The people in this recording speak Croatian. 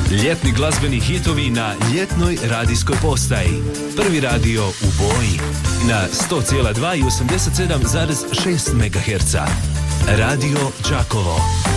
Ljetni glazbeni hitovi na ljetnoj radijskoj postaji. Prvi radio u boji. Na 100,2 i 87,6 MHz. Radio Đakovo.